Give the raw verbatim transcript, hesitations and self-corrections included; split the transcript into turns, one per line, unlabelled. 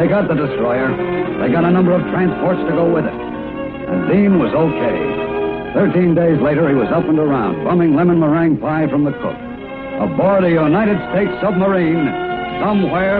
They got the destroyer. They got a number of transports to go with it. And Dean was okay. Thirteen days later, he was up and around, bumming lemon meringue pie from the cook. Aboard a United States submarine, somewhere